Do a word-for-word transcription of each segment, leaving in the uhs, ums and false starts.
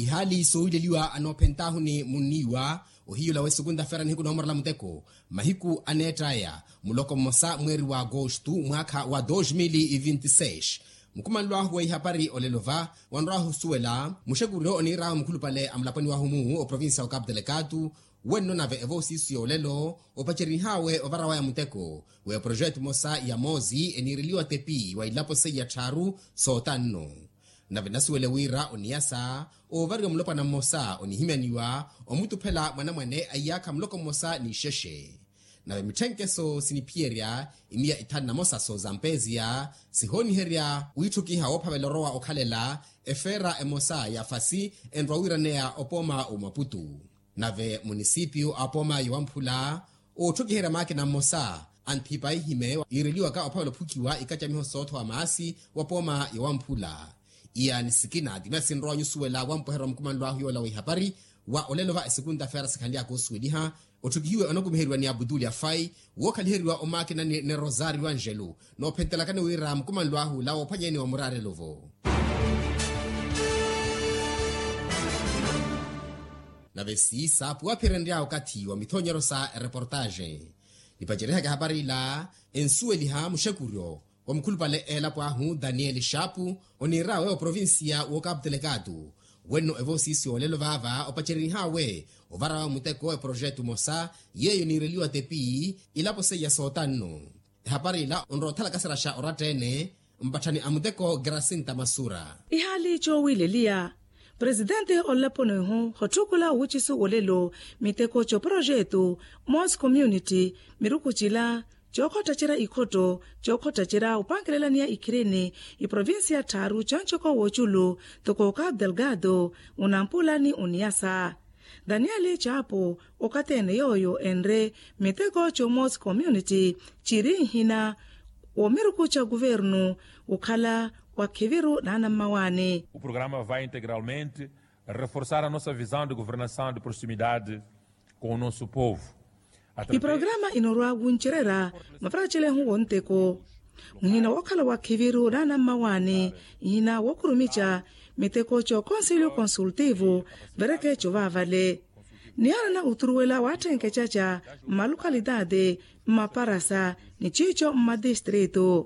ihali soileliwa anopentahu ni muniwa ohiyo lawe segunda fera nihiku na umar la muteko mahiku anetaya muloko mosa mweri wa agosto mwaka wa dois mil e vinte e seis mkumanlu ahu wa ihapari olelova wanrahu suela musheguro onira mkulu pale amlapani wa humu o provinsia o Cabo Delgado wenno nave evo sisi olelo opacheri hawe ovarawa ya muteko we projet mosa ya mozi eniriliwa tepi wa ilapo se ya charu sotano na venasuele wira oniasa ovario mlopa na mosa onihimeniwa omutupela mwana mwane ayaka mloko mosa ni sheshe na mithenkeso sinipieria imia itani na mosa so zampezia sihoni heria uituki haopa veloroa okhalela efera emosa ya fasi enrawira nea opoma umaputu nave munisipio apoma yuamphula otuki hera make na mosa antipai hime iriliwa ka opawelo pukiwa ikachamiho soto wa maasi wapoma yuamphula iya nisikina dimasi nroa nyusuwela wampohera mkumandu ahu yola wihapari wa olelova segunda fera sekandi yako suwediha otukihiwe onokumiheriwa ni Abdul Afai wokaliheriwa omake na ne Rosario Angelo no pentelakane wira mkumandu ahu lawo panyeni wa murare lovo na vesi sapu wapirendia wakati wa mithonyero sa reportage nipajereha ka habari la ensueliha mushekurio wa mkulu pale elapo ahu Daniel Shapu onirawe o provinsia o Cabo Delgado wenno evo sisi olelo vava opacheri hawe ovara muteko e projetu mosa yeyo nireliwa tepi ilapo se ya sotano habari la onrothala kasara sha oratene mbatani amuteko Gracinta Masura ihali chowilelia Presidente olapono ho hotukula uchisu olelo miteko cho projetu Mos Community mirukuchila chokota chira ikoto chokota chira upangelela niya ikirene i provincia taru chanchoko wochulu toko Cabo Delgado unampula ni uniasa Daniel Chapo okatene yoyo enre miteko cho Mos Community chiri hina omirukucha governo ukala wa Kiviru na Mawane. O programa vai integralmente reforçar a nossa visão de governação de proximidade com o nosso povo. I programa inorwa guncherera mafrachele huonteko. Ngina wakala wa Kiviru na Mawane ina wakurumicha miteko cho Conselho Consultivo vereke chovavale. Niara na uturuela watenke chacha malukalidade maparasa ni chicho madistrito.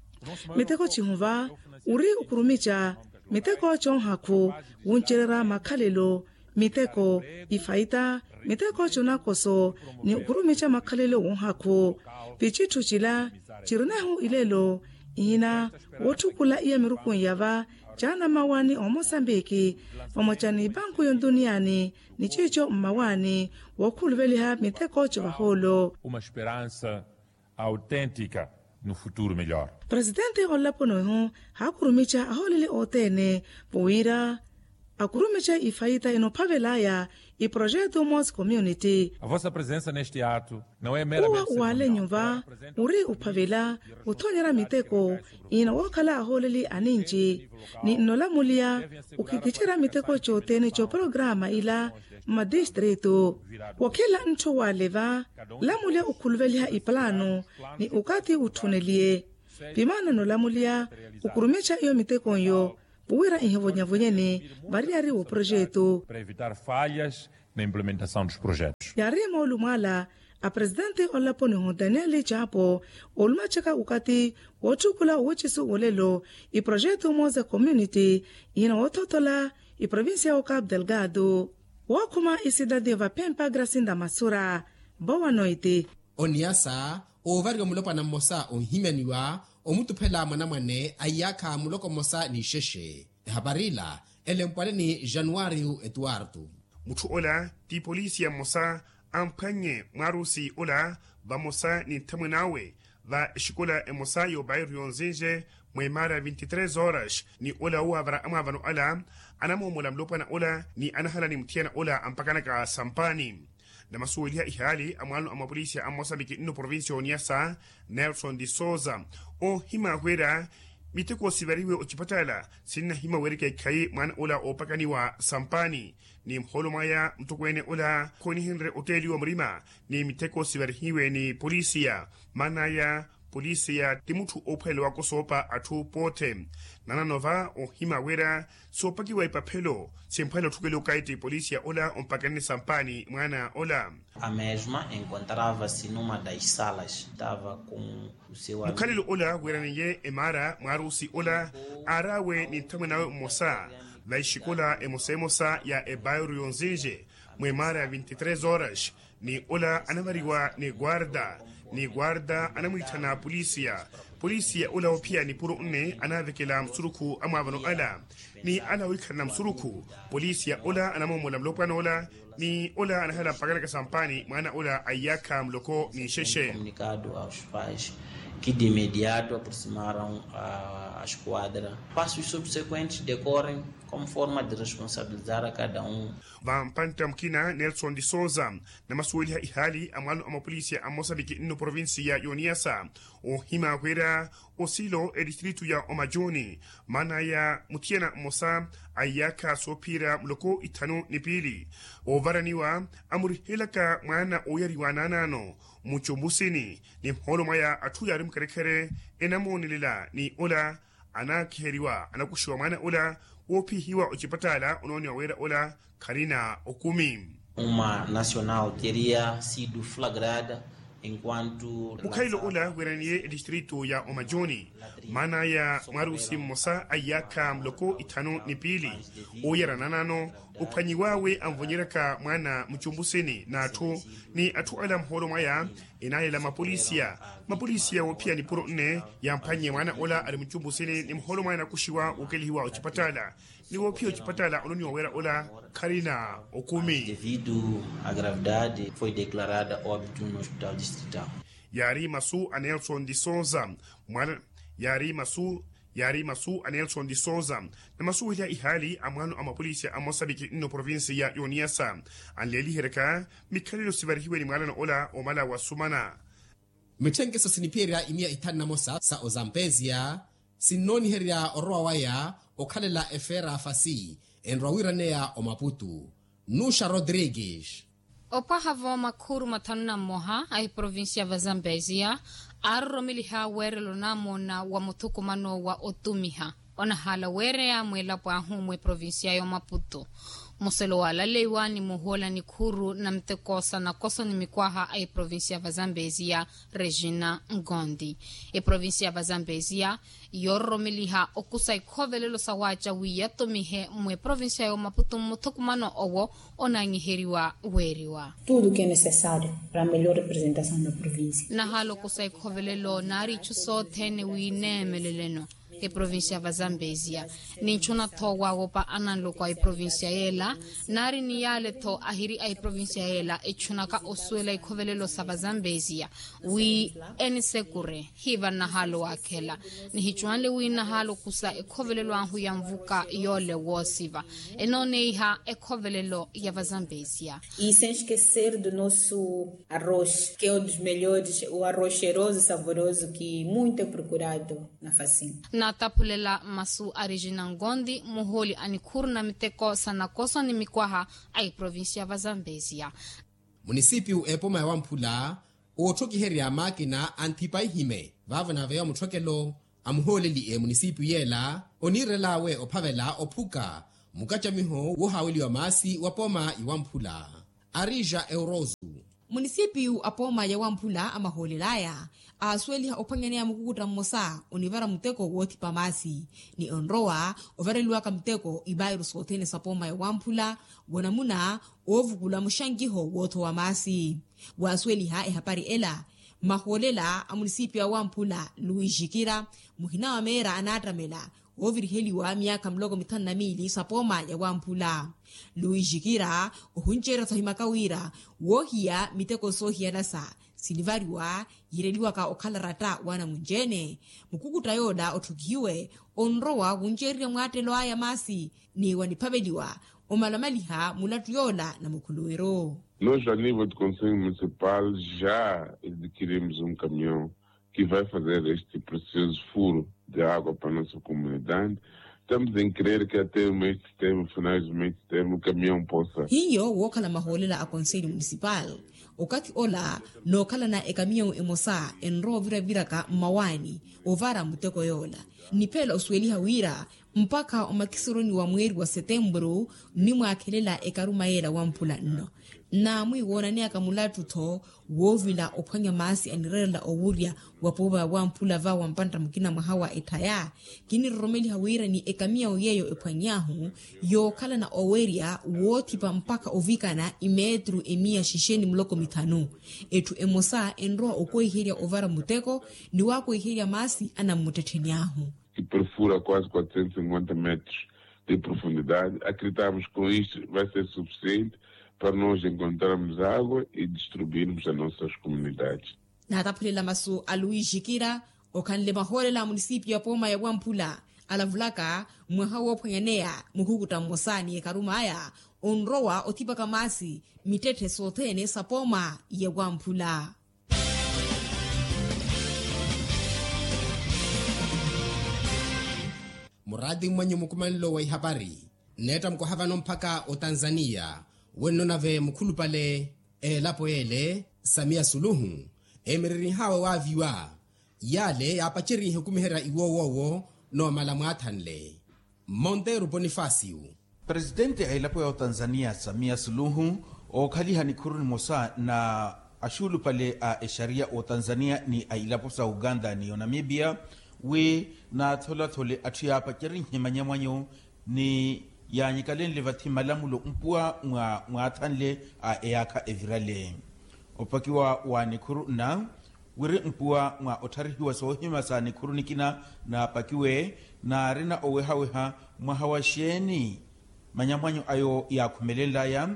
Miteko chihumva uri ukurumicha miteko chonhaku uncherera makalelo miteko ifaita miteko chonakoso ni ukurumicha makalelo unhaku pichitu chila chirunahu ilelo ina wotukula iya mirukun yava chana mawani o Mosambiki pamochani banku yonduniani ni chicho mawani wakuluveliha miteko chovaholo uma esperança autêntica no futuro melhor. Presidente olapono hakurumicha aholele otene poira akurumicha ifaita inopavelaya i projeto Mos Community. A vossa presença neste ato não é meramente uwa wale nyumva uri upavela utonyera miteko ina wakala aholele aninji ni nolamulia ukikichira miteko chotene cho programa ila madistrito wakila ncho waleva lamulia ukuluveliha iplano ni ukati utunelie pimana nolamulia ukurumicha iyo miteko yo puwira ihevonyavonyene variari o projeto para evitar falhas na implementação dos projetos. Yarima olumala a presidente olapone Daniel Chapo olumachaka ukati wotukula uchisu olelo i projeto Mos Community ina ototola i provincia o Cabo Delgado wakuma isidade vapempa Gracinta Masura bawa noite oniasa ovario mulopa na mosa onhimeniwa omutupela mwana mwane ayaka muloko mosa ni sheshe habarila elempwale ni Januario Eduardo mutu ola ti polisia mosa ampanye marusi ola ba mosa ni tamunawe va shikola e mosa yo bairro nzinje mwemara vinte e três horas ni ola uwa vara ama vanu ala anamo mulamlopa na ola ni anahala ni mtiana ola ampakana ka sampani na masuulia ihali amwalo ama polisia amosambiki ino provincia oniasa Nelson de Souza o hima huera miteko sivariwe ochipatala sinna hima werike kai mwana ola opakani wa sampani ni mholomaya mtukwene ola koni henre hoteli wa mrima ni miteko sivariwe ni polisia manaya polisi ya timutu ophelo wa kusopa athu pote nananova ohima wera sopakiwa ipaphelo semphelo thukelo kaiti polisi ya ola ompakani sampani mwana ola. A mesma encontrava-se numa das salas, estava com o seu mukhalelo ola weraniye emara mwarusi ola arawe ni thamwe nawe mosa va ixikola emosa-emosa ya ebairro Yonzinje mwemara ya vinte e três horas ni ola anavariwa ni guarda ni guarda anamwithana polisia polisia ola opia ni puro nne anavekela msuruku amwavano ala ni ala wikhana msuruku polisia ola anamomola mlopwana ola ni ola anahala pagalaka sampani mwana ola ayaka mloko ni sheshe. Comunicado aos pais que de imediato aproximaram a, a esquadra. Passos subsequentes decorrem como forma de responsabilizar a cada um. Vampanta mkina Nelson de Souza na masueli ya ihali amwalo ama polisia a Moçambique no província ya Niassa o hima kwera osilo e distrito ya Omajoni mana ya mutiana mosa ayaka sopira mloko itano nipili o varaniwa amuri helaka mwana oyariwa nanano muchombusini ni mholo maya atuyari mkerekere enamonilila ni ola anakiheriwa anakushiwa mwana ola wopi hiwa ochipatala unoni wawera ola karina okumi. Uma nacional teria sido flagrada enquanto mukhailo ola weraniye distrito ya Omajoni mana ya marusi mosa ayaka mloko itano nipili oyera nanano uphanyiwawe amvonyeraka mwana mchumbusini na atu ni atu ala mholo maya inayela mapolisia mapolisia wopia ni puro nne ya mphanye mwana ola ali mchumbusini ni mholo mwana kushiwa ukelihiwa ochipatala ni wopia ochipatala ononi wawera ola karina okumi. Devido à gravidade foi declarada óbito no hospital distrital. Yari masu a Nelson de Souza mwana yari masu yari masu a Nelson de Souza na masu ya ihali amwano ama polisi a Moçambique no provinsi ya Niassa anleli hereka mikalilo sibarihiwe ni mwala na ola omala wa sumana michengeso sinipira imia itani na mosa sa ozampezia sinoni heria oroa waya okhalela efera fasi enrawiranea o Maputo. Nusha Rodrigues. Opahavo makuru matanu na moha ai provincia va Zambezia arromiliha werelo namona wa mutukumano wa otumiha ona hala were ya mwela pa humwe provincia yo Maputo. Muselo wala lewa ni muhola ni kuru na mtekosa na kosa ni mikwaha ai provincia va Zambezia Regina Ngondi. E provincia va Zambezia yorromiliha okusai kovelelo sawaja wiyatomihe mwe provincia yo Maputo mutukumano owo onangiheriwa weriwa. Tudo que é necessário para a melhor representação da província. Na halo kusai kovelelo nari chuso tene winemeleleno. E provincia va Zambezia ni chuna to wagopa ananlo kwa i provincia yela nari ni yale to ahiri ai provincia yela e chuna ka oswela i kovelelo sa va Zambezia wi eni sekure hiva na halo wakela ni hichuanle wi na halo kusa e kovelelo anhu ya mvuka yole wosiva enone iha e kovelelo ya va Zambezia. E sem esquecer do nosso arroz, que é um dos melhores, o arroz cheiroso e saboroso que muito é procurado na Facinha. Na tapulela masu Regina Ngondi muholi anikuru na miteko sana koso ni mikwaha ai provincia va Zambezia. Munisipiu epoma ya wampula otoki heri ya makina antipai hime vava na veo mutokelo amuholi li e munisipiu yela onirela we opavela opuka mukacha miho wohawili wa masi wapoma iwampula. Arija Eurozu munisipiu apoma ya wampula amaholelaya asweli opangene ya mukukuta mosa univara muteko woti pamasi ni onroa overelwa ka muteko ibairu sotene sapoma ya wampula wanamuna ovukula mushangiho woto wa masi wasweli ha e hapari ela maholela amunisipi ya wampula luijikira muhina wa mera anatramela oviriheliwa miaka mlogo mitanu na mili sapoma ya wampula luijikira ohunchera sahimakawira wohia miteko sohia nasa silivariwa yireliwa ka okalarata wana munjene mukukuta yoda otukiwe onrowa unjerire mwatelo aya masi ni wanipabeliwa omalamaliha mulatu yola na mukuluero. Nós, a nível do Conselho Municipal, já adquirimos um caminhão que vai fazer este precioso furo de água para a nossa comunidade. Estamos em crer que até o mês de setembro, finais do mês de setembro, o caminhão possa... Hiyo wokala maholela a Conselho Municipal. ukati ola nokhala na ekamiyau emosa enro viraviraka mmawani ovara muteko yola nipela usweliha wira mpaka omakisironi wa mweri wa setembro nimwe akhelela ekarumayela wa mphula nno na mwiwona ni akamulatu tho wovila ophwanya masi anirela owurya wapoba wa mphula va wa mpanta mukina mwahawa ethaya kini romeli hawira ni ekamia oyeyo ephwanyahu yokhala na oweria wothipa mpaka ovikana imetru emia shisheni mloko mitanu etu emosa enroa okoihiria ovara muteko ni wakoihiria masi ana mutethenyahu que perfura quase quatrocentos e cinquenta metros de profundidade. Acreditamos que com isto vai ser suficiente para nós encontrarmos água e distribuirmos as nossas comunidades. Nataphulela masu a Luiz Jikira okhanle mahole la munisipio ya Poma ya Wamphula alavulaka mwaha wophwanyanea muhukuta mmosani ekarumaya onrowa othipa kamasi mitethe sothene sa Poma ya Wamphula. muradi mwenye mukumanilo wa ihabari neta mkuhavano mpaka o Tanzania weno nave mukulu pale e lapo ele Samia Suluhu emiriri hawa waviwa yale yapachiri hukumihera iwowowo no malamwathanle Monteiro Bonifacio. Presidente ailapo ya Tanzania Samia Suluhu o khaliha ni kuruni mosa na ashulu pale a esharia o Tanzania ni ailapo sa Uganda ni o Namibia we na thola thole atia pakeri nyamanyamwanyo ni ya nyikalen levati malamulo mpua mwa mwathanle a eaka evirale opakiwa wa nikuru na wiri mpua mwa otarihiwa sohima sa nikuru nikina na pakiwe na rina owehaweha mwahawasheni manyamwanyo ayo ya kumelela ya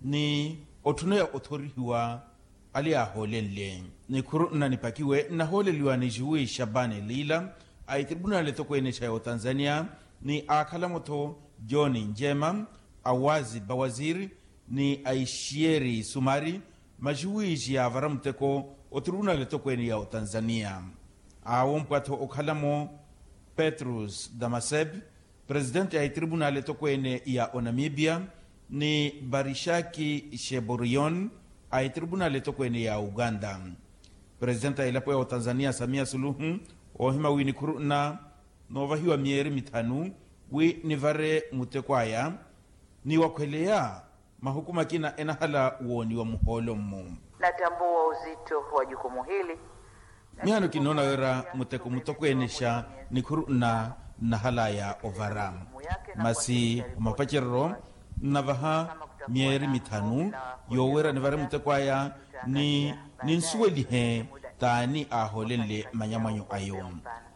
ni otuno ya otorihiwa ali ya holenle nikuru na nipakiwe na holeliwa ni Juwe Shabane Lila ay tribunal to kwene cha Tanzania ni akala moto John Njema awazi bawaziri ni Aishieri Sumari majuiji ya varamteko o tribunal to kwene ya Tanzania awon pato okalamo Petrus Damaseb president ya tribunal to kwene ya Namibia ni Barishaki Sheborion ay tribunal to kwene ya Uganda. Presidenta ilapo ya Tanzania Samia Suluhu ohima wini kuruna novahiwa mieri mitanu wi nivare mutekwaya ni wakwelea mahukuma kina enahala uoni wa muholo mmu. Natambua uzito wa jukumu hili. Mihano kinona wera muteko mutokwenesha ni kuruna na hala ya ovara. Masi umapachero navaha mieri mitanu yowera nivare mutekwaya ni ninsuwelihe tani aholenle manyamanyo ayo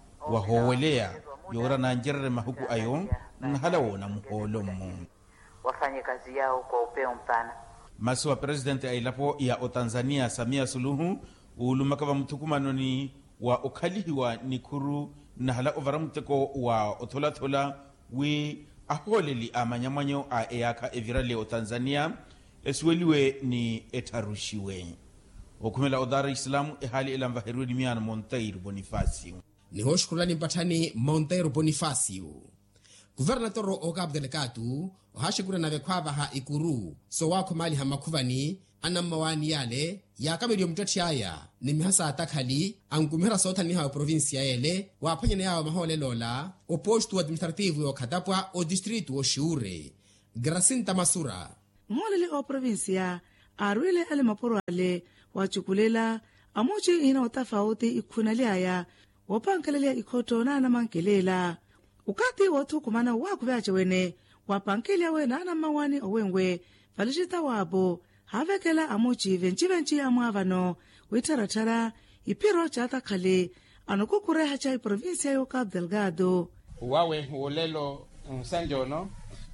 wahowelea yora na njerere mahuku ayo nhala wona muholo mmu wafanye kazi yao kwa upeo mpana. Masu wa president ailapo ya o Tanzania Samia Suluhu ulumakava mtukumano ni wa okhalihiwa nikuru na hala ovaramuteko wa othola thola wi aholeli amanyamanyo a eaka evirale o Tanzania esweliwe ni etarushiwe okumela o Dar es Salaam ehali ila mvaherudi miana Monteiro Bonifacio ni hoshkurani mpatani Monteiro Bonifacio. Guvernatoro o Cabo Delgado ohashikura na vekwava ha ikuru so wako mali hamakuvani anamawani yale ya kabiri mtatiaya ni mihasa atakhali angumira sota ni ha provincia ele wapanya na yawa mahole lola o posto administrativo o kadapwa o distrito o Shure Gracinta Masura mwalele o provincia arwele ale maporwale wachukulela amoche ina utafauti ikunaliaya wapankelelea ikoto na anamankelela ukati watu kumana wakuveache wene wapankelia wena ana mawani owengwe valishita wabo havekela amochi venchi venchi ya mwavano witaratara ipiro chata khale anokukureha cha provincia yo Cabo Delgado wawe wolelo msanjono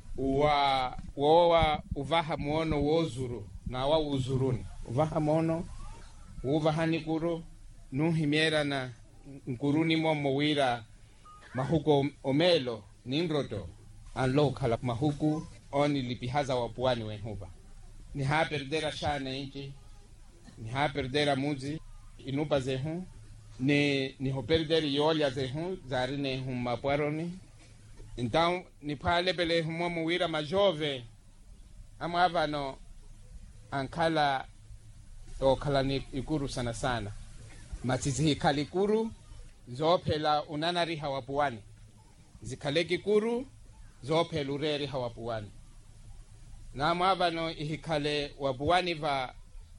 wa wowa uvaha muono wozuru na wa uzuruni uvaha muono uvahani kuro nuhimiera na nkuruni mo mowira mahuko omelo ninroto anlo khala mahuku oni lipihaza wa puani wenhuba ni ha perdera shane inchi ni ha perdera muzi inupa zehu ni ni ho perderi yolia zehu zarine huma puaroni então ni pale bele humo mowira majove amavano ankala okhala ni ikuru sana sana matsizi hikali kuru zophela unanari hawapuani zikhaleki kuru zophela ureri hawapuani na mwabano ihikhale wapuani va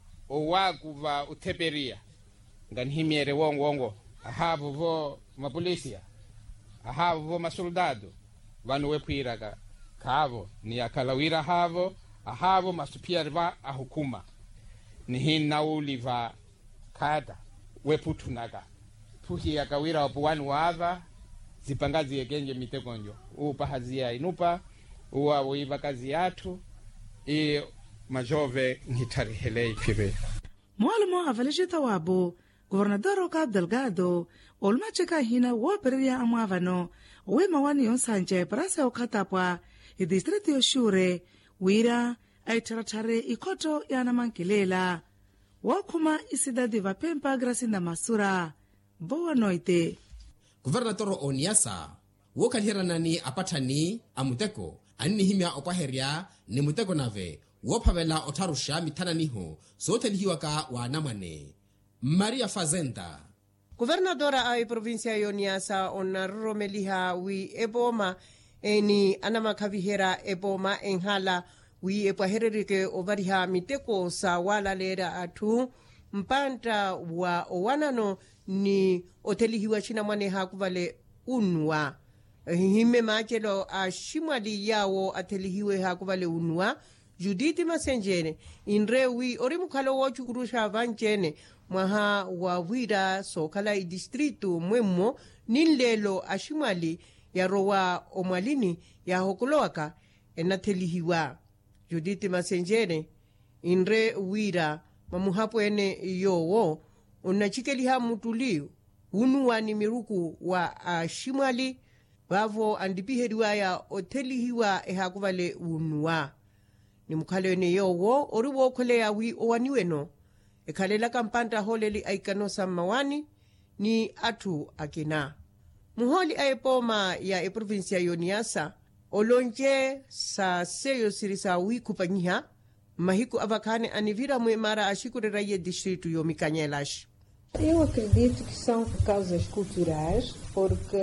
owaku va uteperia nganhimiere wongo wongo ahavo vo mapolisia ahavo vo masoldado vanu wepwiraka khavo ni akalawira havo ahavo masupiari va ahukuma ni hinauli va khata weputunaka puhi akawira wapuani wava zipangazi yekenje mitekonjo upa hazia inupa uwa uiva kazi yatu i majove ngitarihelei pire mwalimu avalejita wabo gobernador Cabo Delgado olmacheka hina wopereria amwavano wema wani yonsanje parase okatapwa idistrito yoshure wira aitaratare ikoto yana mankilela wakuma isidadi vapempa Gracinda Masura boa noite. Guvernador Oniasa wokalhiranani apatani amuteko anihimya opaheria ni muteko nave wophavela otharusha mithananiho sothelihiwaka wa namwane. Maria Fazenda Guvernadora ai provincia Oniasa onarromeliha wi eboma eni anamakhavihera eboma enhala wi epahererike ovariha miteko sa wala lera atu mpanta wa owanano ni otelihiwa china mwane hakuvale unwa hime machelo a shimwali yawo atelihiwe hakuvale unwa Judith Masenjene inre wi orimukhalo wo chukurusha vanjene mwaha wa wira sokala i distritu mwemo ninlelo ashimwali ya rowa omwalini ya hokulowaka enatelihiwa Judith Masenjene inre wira mamuhapo ene yowo unachikeliha mutuliu unuwa ni miruku wa ashimwali vavo andipiheriwa ya otelihiwa ehakuvale unuwa ni mukhalo ene yowo oriwo okholea wi owaniweno ekhalela kampanta holeli aikanosa mawani ni atu akina muholi aepoma ya e provincia Oniasa olonje sa seyo sirisa wi kupanyiha mahiku avakhane anivira mwemara ashikurera ye distrito yo Mikanyelash. Eu acredito que são causas culturais, porque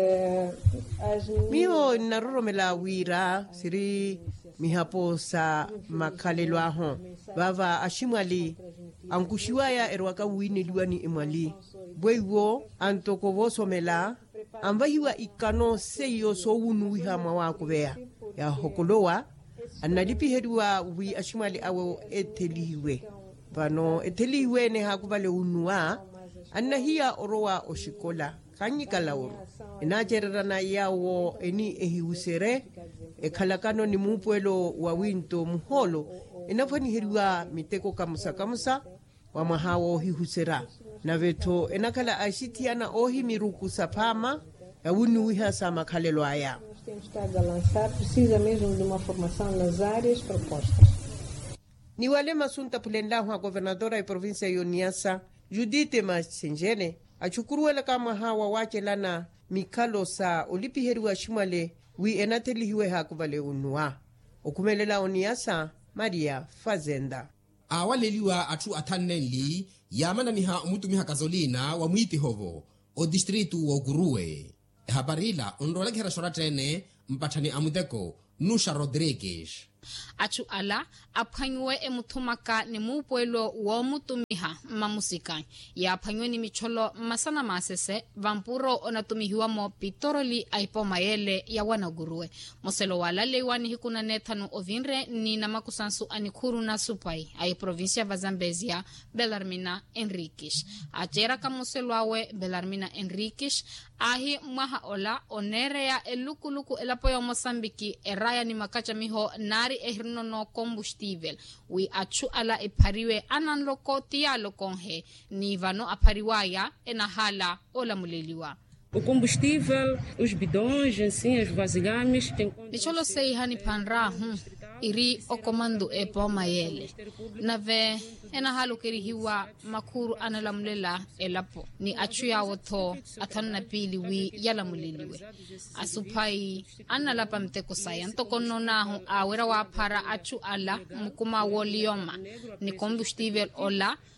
as mio naroromela wira siri mihapo sa makhalelo aho bava ashimwali ankushiwaya erwaka wini liwani imali bwewo antoko vosomela ambahiwa ikano seyo so wunu wiha mawakubea ya hokolowa anadipiheriwa wi ashimwali awo etelihiwe vano etelihiwe ne hakuvale unua anahia orowa oshikola kanyikala oro enachererana yawo eni ehiusere ekhalakano ni mupwelo wa winto muholo enafaniheriwa miteko kamusa kamusa wa mahawo hihusera na veto enakala ashitiana ohi miruku sapama ya wunu wiha sa makhalelo aya. Temos estado a lançar precisa mesmo de uma formação nas áreas propostas. Ni wale masunta pulendahu a governadora e provincia Oniasa Judith Masenjene achukuruwela kama hawa wache lana mikalo sa olipiheriwa shimale wi enatelihiwe hakuvale unua okumelela Oniasa Maria Fazenda awaleliwa atu athanenli yamananiha umutumiha kazolina wa mwiti hovo o distritu wa Guruwe habarila onrolekera shoratene mpathani amuteko Nusha Rodriguez atu ala aphanywe emuthumaka ni mupwelo wo mutumiha mamusika ya aphanywe ni micholo masana masese vampuro onatumihiwa mo pitoroli aipoma yele ya wanaguruwe moselo wala lewani hikuna nethanu ovinre ni namakusansu anikhuru na supai ai provincia Vazambezia Belarmina Enriquez achera kamoselo awe Belarmina Enriquez ahi mwaha ola onerea elukuluku elapoyo Mosambiki eraya ni makacha miho nari ehirno no combustível wi achu ala epariwe ananloko tialo konhe ni vano apariwaya enahala ola muleliwa. O combustível, os bidões, assim, as vasilhames... Nicholo sei hani panra hum, iri o komando e poma yele. Nave ena halu kirihiwa makuru analamlela elapo. Ni achu ya woto atana pili wi yala muliliwe. Asupai analapa mteko saya. Ntoko nonahu awera wapara achu ala mukuma wolioma. Ni combustível ola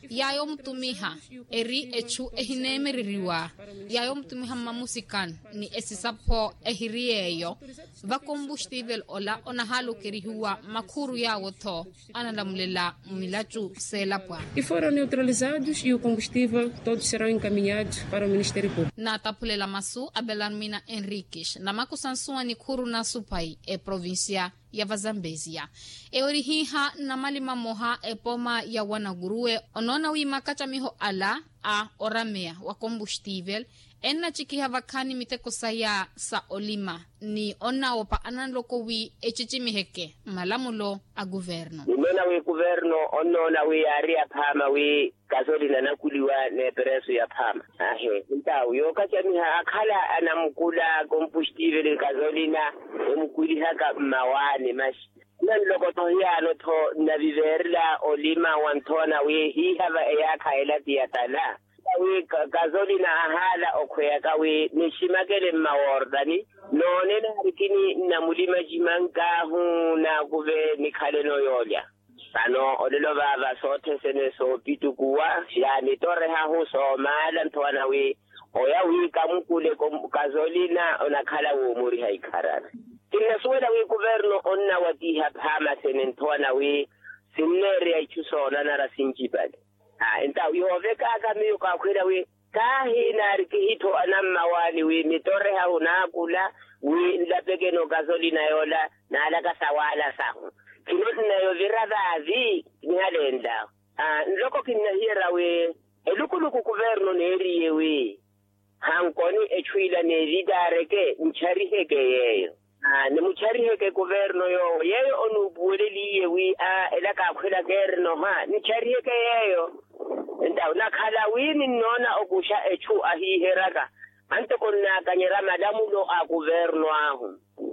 yayo mtumiha eri echu ehinemeririwa yayo mtumiha mamusikan ni esisapo ehirieyo va combustível ola onahalo kerihuwa makuru yawo tho analamulela milachu selapwa. E foram neutralizados e o combustível todos serão encaminhados para o Ministério Público. Na tapulela masu Abelarmina Henriques na makusansua ni kuru na supai e província ya Vazambezia. E orihiha na malima moha e poma ya Wanagurue onona wima kachamiho ala a oramea wa combustível enna chikiha vakani miteko saya sa olima ni onna opa ananloko wi e chichimiheke malamulo a governo. Nona wi governo onnona wi aria pama wi gasolina nakuliwa ne preso ya pama. Ahe, ntawo yo kachamiha akhala anamkula combustível gasolina emkuliha ka mawani mashi. Nan loko to hiano to na viverla olima wantona wi hi hava eyaka elati yatala. We gasolina ahala okweka we nishimakele mawordani none na rikini na mulima jimanga hu na kuve nikhaleno yolya ano olelo baba sote sene so pitukuwa yani tore ha hu so mala ntwana we oya we kamkule gasolina onakhala wo muri haikharana tinna suwela we governo onna watiha phama sene ntwana we sinnere ya chusona na rasinjibale. Ah, enta yove kaka miyo ka kwela we kahi na rikihito anamma wani we mitore ha unakula we ndapeke no gasolina yola na alaka sawala sahu kinoti na yovira vavi nihalenda. Ah, nloko kinna hira we elukuluku kuverno neriye we hankoni echwila nevidareke ncharihe yeyo. Ah, ni mucharihe governo yo yeyo onu buweleliye we a elaka kwela gerno ha ncharihe yeyo. Nda unakhala wini nona okusha echu ahiheraka ante konna kanyera madamulo a governo ahu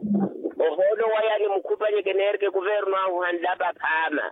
oholo wayani mukupanye kenerke governo ahu handaba phama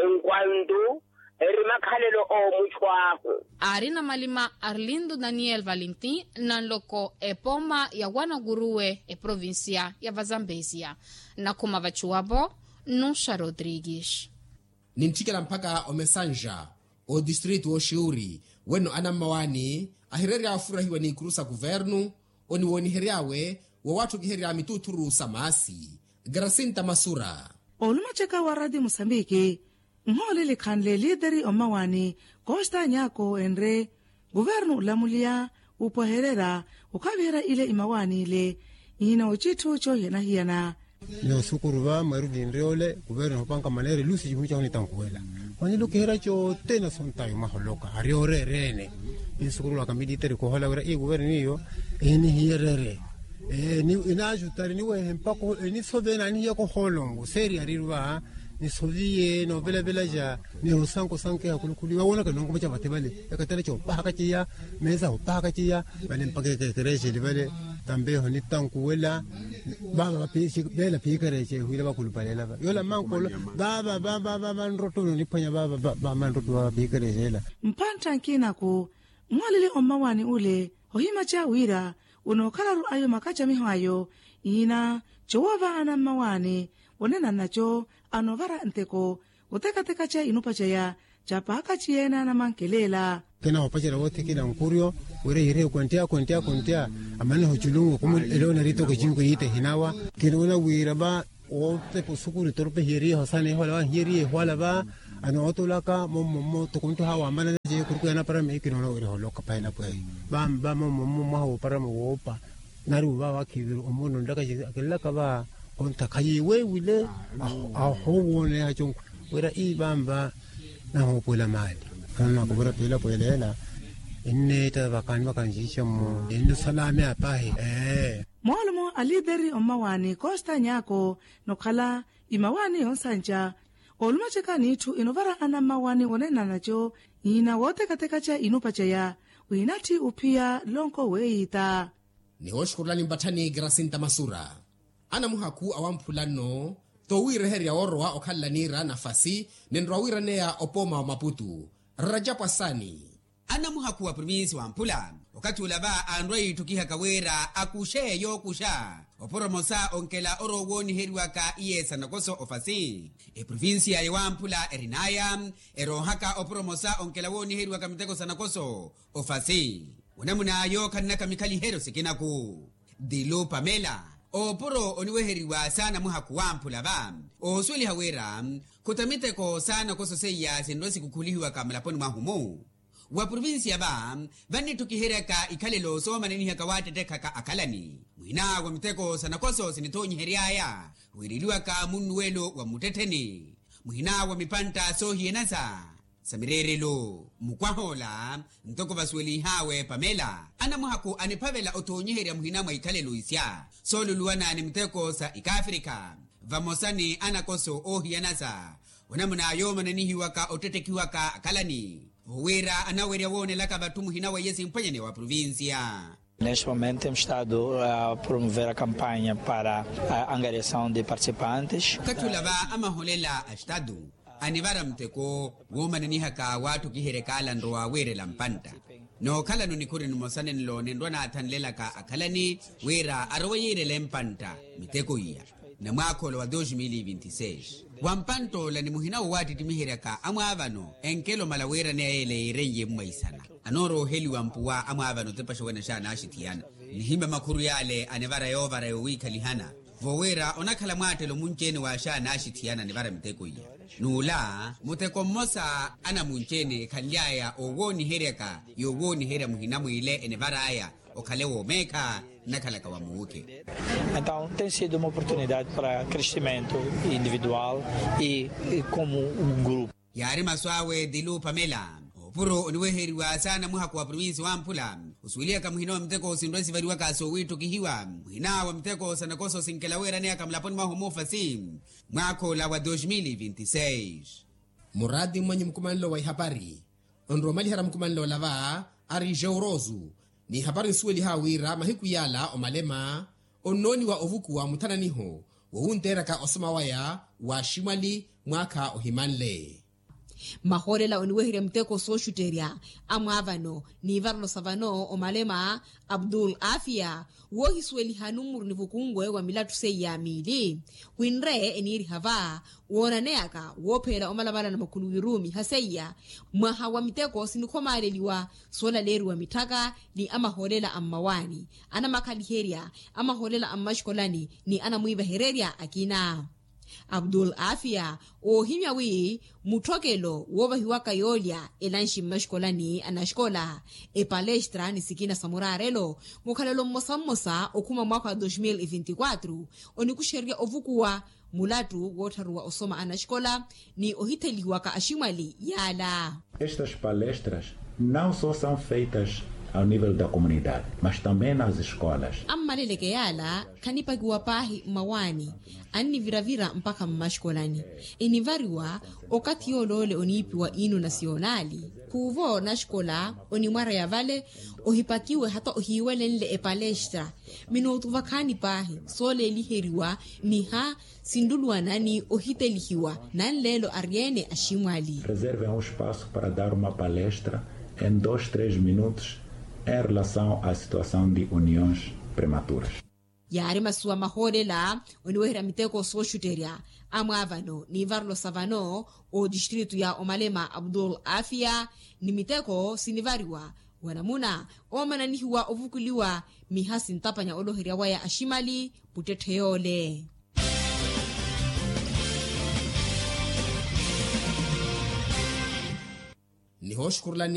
enkwandu eri makhalelo o muchwahu arina malima Arlindo Daniel Valentin nanloko epoma ya Wanagurue e província ya Vazambezia na kuma vachuabo Nusha Rodrigues ninchikela mpaka omesanja o distrito o Shiuri weno anamawani ahireria afurahiwa ni kurusa guvernu oni woni heriawe wa watu kiheria mituturu samasi Gracinta Masura olumacheka wa radi Mosambiki ngole likhanle lideri omawani Costa Nyako enre guvernu lamulia upoherera ukavera ile imawani ile ina uchitu cho hena hiana no sukuruva marudinreole guvernu panka manere lusi jimucha unitankuela kwani lokera cho tena sontayo maholoka ariore rene insukuru akamiditeri ko hola wera i governo iyo eni hierere eh ni inajutari ni we mpako ni sovena ni yako holongo seri ariruva ni soviye no vela vela ja ni usanko sanke hakulukuli wona ka nongo bacha batebale yakatana cho paka chiya meza upaka chiya bale mpake kereje libale tambe honi tanku wela baba pisi bela pikereje huila bakulupalela yola mankolo baba baba baba nrotono ni panya baba baba manroto baba pikereje la mpanta nkina ko mwalile omawani ule ohima cha wira unokalaru ayo makacha mihayo ina chowava ana mawani wonena nacho anovara nteko utekateka cha inupacha ya chapaka chiena na mankelela kena opachera wote kila nkurio were ire kwentia kwentia kwentia amane hochulungu kumu elona rito ko jingo yite hinawa kinona wira ba ote posukuri torpe hiri hosane hola hiri hola ba ano otolaka momo mo to kunto hawa amana je kurku yana para me kinona wire holoka paina pai bam bam momo mo hawo para mo opa naru ba wa kiru omono ndaka je akela ba konta kayi we wile a howone a jong wera i bamba na ho pula mali kana ko bora pela pela inne ta bakan bakan jishamo inno salame apahe eh Mwalomo alideri omawani Costa Nyako nokhala imawani onsanja olumacheka nitu inovara ana mawani wonena nacho ina wote kateka cha inupacha ya winati upia lonko weita ni hoshkurlani mbatani Gracinta Masura ana muhaku awamphulano to wireheria orwa okhallanira nafasi nenrwawira opoma wa Maputu Rajapasani ana muhaku wa provinsi wa Mpula wakati ulava andwai tukiha kawera akushe yo kusha oporomosa onkela orowoni heriwaka iesa nakoso ofasi e provincia ya Wampula erinaya erohaka oporomosa onkela woni heriwaka miteko sanakoso ofasi unamuna yo kanaka mikali hero sikinaku Dilo Pamela oporo oniweheriwa sana muhaku Wampula ba osweli hawera kutamiteko sana koso seya sendosi kukulihiwa kamalaponi mahumu wa provincia ba vani tukihereka ikalelo so maneni hakawate tekaka akalani mwina wa miteko sanakoso sinitonyi heriaya wiriliwa ka munwelo wa muteteni mwina wa mipanta so hienasa samirerelo mukwahola ntoko basweli hawe Pamela ana muhaku anipavela otonyi heria mwina mwa ikalelo isya so luluwana ni miteko sa ikafrika vamosani anakoso o hienasa wanamuna yo maneni hiwaka otetekiwaka akalani Wera anaweria wone laka batumu hinawa yesi mpanyane wa província. Neste momento temos estado a promover a campanha para a angariação de participantes. Katulava amaholela estado anivara mteko woma nenihaka watu kiherekala ndoa were lampanta. No kala nunikuri numosane nilo nendwana atanlela ka akalani wera arwayere lempanta miteko iya. Na mwakolo wa dois mil e vinte e seis. Wampanto la ni muhina wati timihereka amwavano enkelo malawera ne ele irenye mwaisana. Anoro heli wampuwa amwavano tepasho wena shana ashitiana. Nihimba makuru yale anevara yovara yowika lihana. Vowera onakala mwatelo munchene wa shana ashitiana nevara miteko iya. Nula muteko mosa ana munchene kalyaya owoni hereka yowoni hera muhina mwile enevara aya okalewo meka nakalaka wa muuke. Então tem sido uma oportunidade para crescimento individual e, e como um grupo. Yari maswawe Dilo Pamela opuro oniweheriwa sana muhaku wa provinsi Wampula usuilia kamuhino mteko sindwesi variwa kaso witu kihiwa muhina wa mteko sanakoso sinkelawera ne akamlaponi mahomofa sim mwako la wa dois mil e vinte e seis. Muradi mwenye mkumanilo wa habari onromali hara mkumanilo lava ari jeorozu ni habari nsuweli hawira mahiku yala omalema ononi wa ovuku wa mutananiho wahunteraka osomawaya wa shimali mwaka ohimanle. Mahorela oniwehire mteko soshuteria amwavano ni varlo savano omalema Abdul Afia wo hisweli hanumur ni vukungwe wa milatu sei ya mili winre eniri hava wona neaka wopela omalabala na makulu wirumi haseya mwaha wa miteko sinikomaleliwa sola leru wa mitaka ni amahorela ammawani ana makaliheria amahorela ammashkolani ni ana muiva hereria akina Abdul Afia o himyawi mutokelo woba hiwaka yolia elanshi mashkolani anashkola e palestra ni sikina samurarelo mukhalelo mmosammosa okuma mwaka dois mil e vinte e quatro onikusheria ovukuwa mulatu wotharuwa osoma anashkola ni ohiteliwa ka ashimali yala. Estas palestras não só são feitas ao nível da comunidade, mas também nas escolas. Ammaleleke yala kanipakiwa pahi mawani anni viravira mpaka mmashkolani enivariwa okati yolole oniipiwa inu nasionali kuvo na shkola onimwara ya vale ohipakiwe hata ohiwelenle e palestra minutu vakani pahi sole liheriwa niha sinduluana ni ohitelihiwa nanlelo ariene ashimwali. Reservem um espaço para dar uma palestra em dois, três minutos em relação à situação de uniões prematuras. Yari masuwa mahorela oniwehera miteko soshuteria amwavano ni varlo savano o distrito ya omalema Abdul Afia ni miteko sinivariwa wanamuna omananihiwa ovukuliwa mihasi ntapanya oloheria waya ashimali puteteole. Nihoshkurlani